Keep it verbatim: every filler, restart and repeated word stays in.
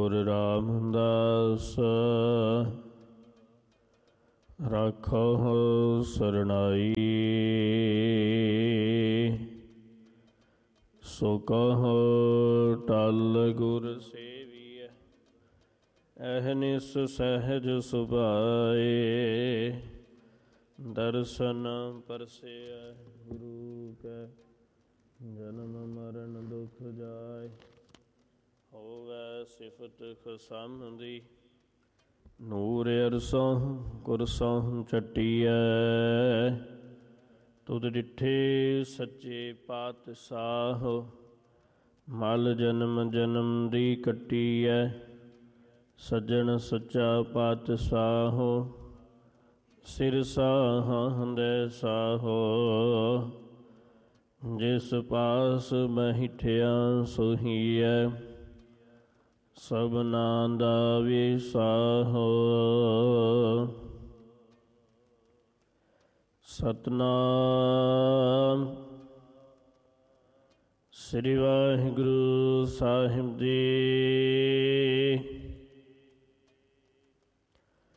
ਗੁਰ ਰਾਮਦਾਸ ਰਾਖੋ ਸਰਨਾਈ। ਸੋ ਕਹੋ ਟਲ ਗੁਰ ਸੇਵੀਐ, ਅਹਨਿਸ ਸਹਿਜ ਸੁਭਾਏ। ਦਰਸ਼ਨ ਪਰਸਿਐ ਗੁਰੂ ਕੈ, ਜਨਮ ਮਰਨ ਦੁਖ ਜਾਏ। ਹੋਵੈ ਸਿਫਤ ਖਸਮ ਦੀ, ਨੂਰ ਅਰਸੋਂ ਕੁਰਸੋਂ ਚੱਟੀਐ। ਤੁਧ ਡਿਠੇ ਸੱਚੇ ਪਾਤਸ਼ਾਹ, ਮਲ ਜਨਮ ਜਨਮ ਦੀ ਕੱਟੀਐ। ਸੱਜਣ ਸੱਚਾ ਪਾਤਸ਼ਾਹ, ਸਿਰ ਸਾਹੁੰਦੈ ਸਾਹੋ। ਜਿਸ ਪਾਸ ਬੈਠਿਆ ਸੋਹੀਐ, ਸਭਨਾ ਦਾ ਵਿਸਾਹੋ। ਸਤਿਨਾਮ ਸ੍ਰੀ ਵਾਹਿਗੁਰੂ ਸਾਹਿਬ ਜੀ।